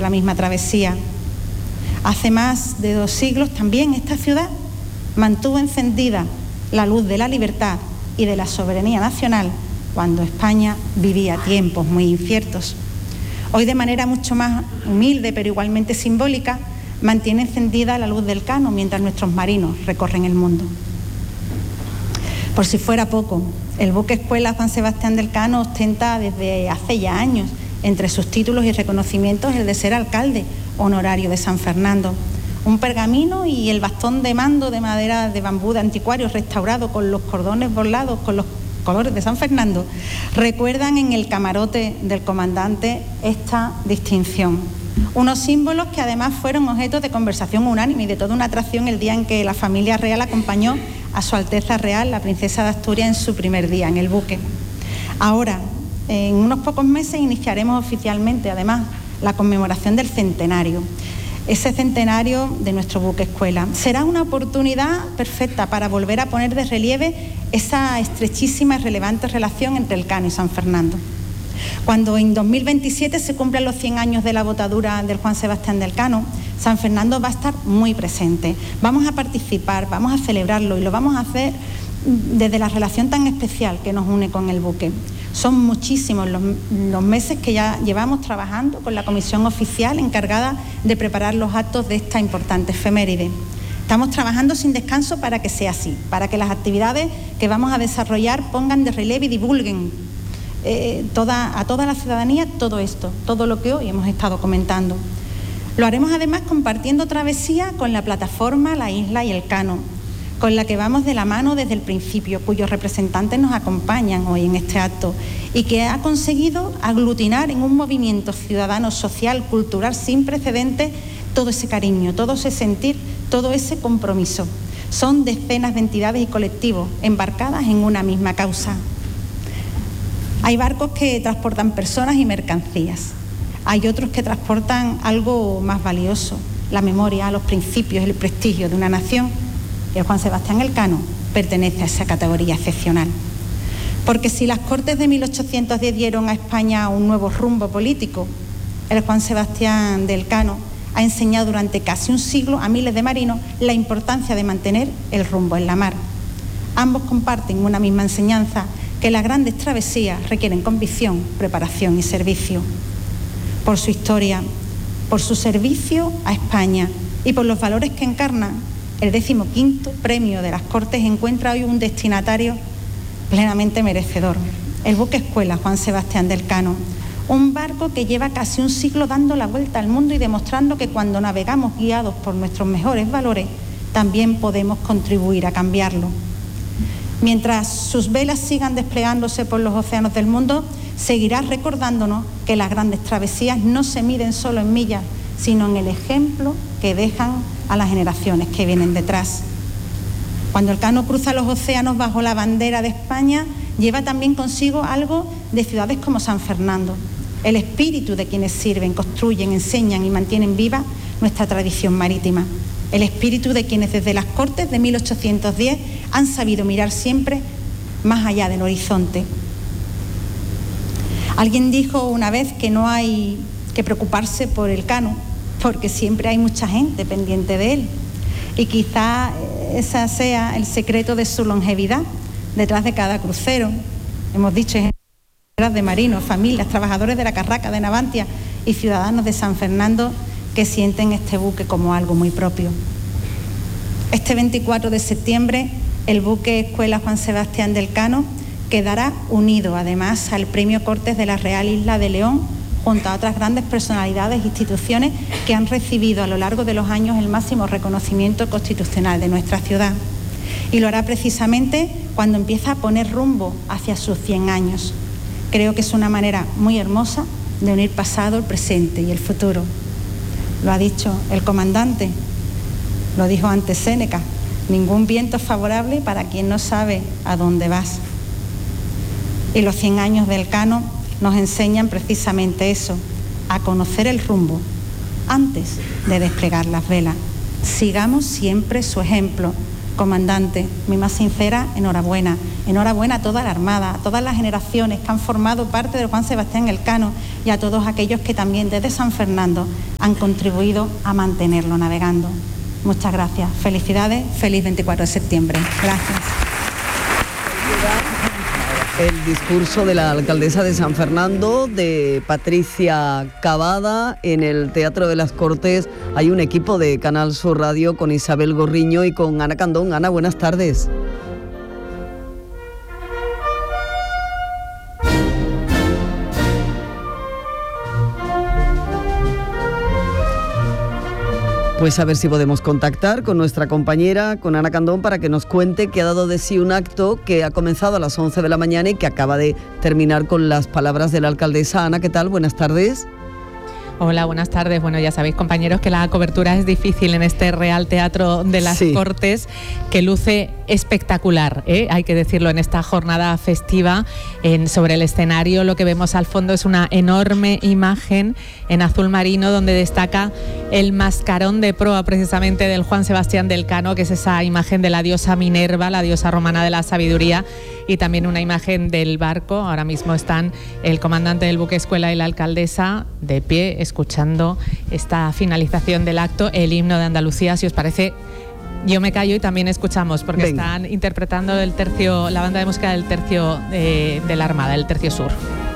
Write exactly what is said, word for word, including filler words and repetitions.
la misma travesía. Hace más de dos siglos también esta ciudad mantuvo encendida la luz de la libertad y de la soberanía nacional cuando España vivía tiempos muy inciertos. Hoy, de manera mucho más humilde pero igualmente simbólica, mantiene encendida la luz del Cano mientras nuestros marinos recorren el mundo. Por si fuera poco, el buque escuela Juan Sebastián del Cano ostenta desde hace ya años, entre sus títulos y reconocimientos, el de ser alcalde honorario de San Fernando. Un pergamino y el bastón de mando de madera de bambú de anticuario restaurado con los cordones bordados con los colores de San Fernando recuerdan en el camarote del comandante esta distinción. Unos símbolos que además fueron objeto de conversación unánime y de toda una atracción el día en que la familia real acompañó a Su Alteza Real, la princesa de Asturias, en su primer día en el buque. Ahora, en unos pocos meses, iniciaremos oficialmente, además, la conmemoración del centenario. Ese centenario de nuestro buque escuela será una oportunidad perfecta para volver a poner de relieve esa estrechísima y relevante relación entre el Cano y San Fernando. Cuando en dos mil veintisiete se cumplan los cien años de la botadura del Juan Sebastián del Cano, San Fernando va a estar muy presente. Vamos a participar, vamos a celebrarlo y lo vamos a hacer desde la relación tan especial que nos une con el buque. Son muchísimos los, los meses que ya llevamos trabajando con la comisión oficial encargada de preparar los actos de esta importante efeméride. Estamos trabajando sin descanso para que sea así, para que las actividades que vamos a desarrollar pongan de relieve y divulguen eh, toda, a toda la ciudadanía todo esto, todo lo que hoy hemos estado comentando. Lo haremos además compartiendo travesía con la plataforma La Isla y el Cano, con la que vamos de la mano desde el principio, cuyos representantes nos acompañan hoy en este acto y que ha conseguido aglutinar en un movimiento ciudadano, social, cultural sin precedentes todo ese cariño, todo ese sentir, todo ese compromiso. Son decenas de entidades y colectivos embarcadas en una misma causa. Hay barcos que transportan personas y mercancías. Hay otros que transportan algo más valioso, la memoria, los principios, el prestigio de una nación. El Juan Sebastián Elcano pertenece a esa categoría excepcional. Porque si las Cortes de mil ochocientos diez dieron a España un nuevo rumbo político, el Juan Sebastián del Cano ha enseñado durante casi un siglo a miles de marinos la importancia de mantener el rumbo en la mar. Ambos comparten una misma enseñanza, que las grandes travesías requieren convicción, preparación y servicio. Por su historia, por su servicio a España y por los valores que encarna, el decimoquinto premio de las Cortes encuentra hoy un destinatario plenamente merecedor. El buque escuela Juan Sebastián del Cano, un barco que lleva casi un siglo dando la vuelta al mundo y demostrando que cuando navegamos guiados por nuestros mejores valores, también podemos contribuir a cambiarlo. Mientras sus velas sigan desplegándose por los océanos del mundo, seguirá recordándonos que las grandes travesías no se miden solo en millas, sino en el ejemplo que dejan a las generaciones que vienen detrás. Cuando el Cano cruza los océanos bajo la bandera de España, lleva también consigo algo de ciudades como San Fernando, el espíritu de quienes sirven, construyen, enseñan y mantienen viva nuestra tradición marítima, el espíritu de quienes desde las Cortes de mil ochocientos diez han sabido mirar siempre más allá del horizonte. Alguien dijo una vez que no hay que preocuparse por el Cano, porque siempre hay mucha gente pendiente de él. Y quizá ese sea el secreto de su longevidad. Detrás de cada crucero, hemos dicho, de marinos, familias, trabajadores de la Carraca, de Navantia y ciudadanos de San Fernando que sienten este buque como algo muy propio. Este veinticuatro de septiembre, el buque escuela Juan Sebastián del Cano quedará unido además al Premio Cortes de la Real Isla de León, junto a otras grandes personalidades e instituciones que han recibido a lo largo de los años el máximo reconocimiento constitucional de nuestra ciudad. Y lo hará precisamente cuando empieza a poner rumbo hacia sus cien años. Creo que es una manera muy hermosa de unir pasado, el presente y el futuro. Lo ha dicho el comandante, lo dijo antes Séneca, ningún viento es favorable para quien no sabe a dónde vas. Y los cien años del Cano nos enseñan precisamente eso, a conocer el rumbo antes de desplegar las velas. Sigamos siempre su ejemplo, Comandante, mi más sincera enhorabuena. Enhorabuena a toda la Armada, a todas las generaciones que han formado parte del Juan Sebastián Elcano y a todos aquellos que también desde San Fernando han contribuido a mantenerlo navegando. Muchas gracias. Felicidades. Feliz veinticuatro de septiembre. Gracias. El discurso de la alcaldesa de San Fernando, de Patricia Cavada, en el Teatro de las Cortes. Hay un equipo de Canal Sur Radio con Isabel Gorriño y con Ana Candón. Ana, buenas tardes. Pues a ver si podemos contactar con nuestra compañera, con Ana Candón, para que nos cuente que ha dado de sí un acto que ha comenzado a las once de la mañana y que acaba de terminar con las palabras de la alcaldesa. Ana, ¿qué tal? Buenas tardes. Hola, buenas tardes. Bueno, ya sabéis, compañeros, que la cobertura es difícil en este Real Teatro de las sí. Cortes, que luce espectacular, ¿eh? Hay que decirlo, en esta jornada festiva. En, sobre el escenario lo que vemos al fondo es una enorme imagen en azul marino donde destaca el mascarón de proa precisamente del Juan Sebastián del Cano, que es esa imagen de la diosa Minerva, la diosa romana de la sabiduría, y también una imagen del barco. Ahora mismo están el comandante del buque escuela y la alcaldesa de pie, escuchando esta finalización del acto, el himno de Andalucía. Si os parece, yo me callo y también escuchamos, porque Venga. Están interpretando el tercio, la banda de música del tercio de, de la Armada, el tercio sur.